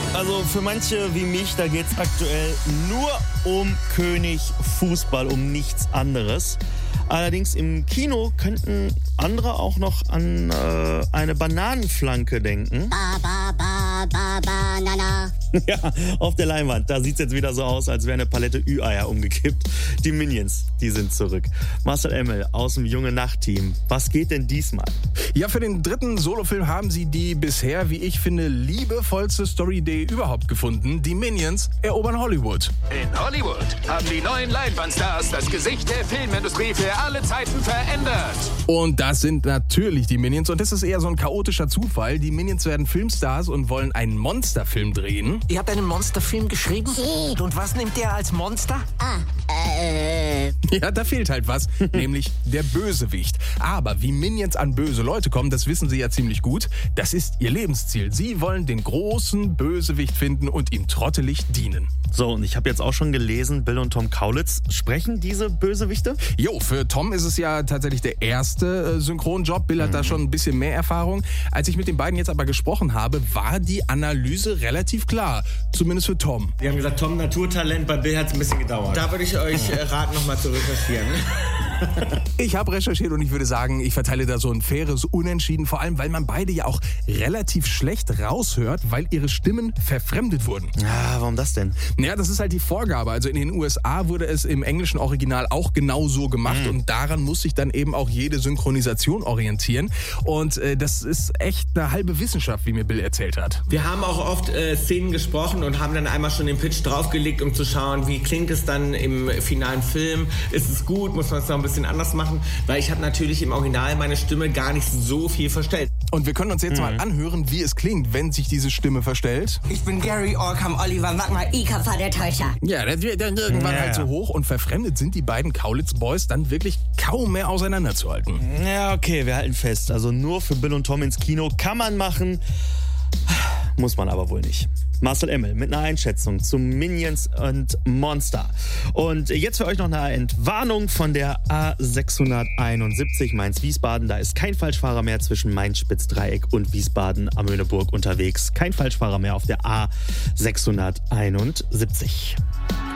Also für manche wie mich, da geht es aktuell nur um König Fußball, um nichts anderes. Allerdings im Kino könnten andere auch noch an eine Bananenflanke denken. Banana. Ja, auf der Leinwand. Da sieht es jetzt wieder so aus, als wäre eine Palette Ü-Eier umgekippt. Die Minions, die sind zurück. Marcel Emmel aus dem Junge-Nacht-Team. Was geht denn diesmal? Ja, für den dritten Solofilm haben sie die bisher, wie ich finde, liebevollste Story-Idee überhaupt gefunden. Die Minions erobern Hollywood. In Hollywood haben die neuen Leinwandstars das Gesicht der Filmindustrie für alle Zeiten verändert. Und das sind natürlich die Minions. Und das ist eher so ein chaotischer Zufall. Die Minions werden Filmstars und wollen einen Monsterfilm drehen. Ihr habt einen Monsterfilm geschrieben? Und was nimmt der als Monster? Ja, da fehlt halt was, nämlich der Bösewicht. Aber wie Minions an böse Leute kommen, das wissen sie ja ziemlich gut. Das ist ihr Lebensziel. Sie wollen den großen Bösewicht finden und ihm trottelig dienen. So, und ich habe jetzt auch schon gelesen, Bill und Tom Kaulitz sprechen diese Bösewichte? Jo, für Tom ist es ja tatsächlich der erste Synchronjob. Bill hat da schon ein bisschen mehr Erfahrung. Als ich mit den beiden jetzt aber gesprochen habe, war die Analyse relativ klar. Zumindest für Tom. Wir haben gesagt, Tom Naturtalent, bei Bill hat es ein bisschen gedauert. Da würde ich euch raten, nochmal zu recherchieren. Ich habe recherchiert und ich würde sagen, ich verteile da so ein faires Unentschieden. Vor allem, weil man beide ja auch relativ schlecht raushört, weil ihre Stimmen verfremdet wurden. Ja, warum das denn? Naja, das ist halt die Vorgabe. Also in den USA wurde es im englischen Original auch genau so gemacht und daran muss sich dann eben auch jede Synchronisation orientieren. Und das ist echt eine halbe Wissenschaft, wie mir Bill erzählt hat. Wir haben auch oft Szenen gesprochen und haben dann einmal schon den Pitch draufgelegt, um zu schauen, wie klingt es dann im finalen Film. Ist es gut? Muss man es noch ein bisschen anders machen? Weil ich habe natürlich im Original meine Stimme gar nicht so viel verstellt. Und wir können uns jetzt mal anhören, wie es klingt, wenn sich diese Stimme verstellt. Ich bin Gary Orkham Oliver Magma Ika der Täuscher. Ja, das wird dann irgendwann halt so hoch und verfremdet sind die beiden Kaulitz-Boys dann wirklich kaum mehr auseinanderzuhalten. Ja, okay, wir halten fest. Also nur für Bill und Tom ins Kino kann man machen, muss man aber wohl nicht. Marcel Emmel mit einer Einschätzung zu Minions und Monster. Und jetzt für euch noch eine Entwarnung von der A671 Mainz-Wiesbaden. Da ist kein Falschfahrer mehr zwischen Mainz-Spitzdreieck und Wiesbaden am Möhneburg unterwegs. Kein Falschfahrer mehr auf der A671.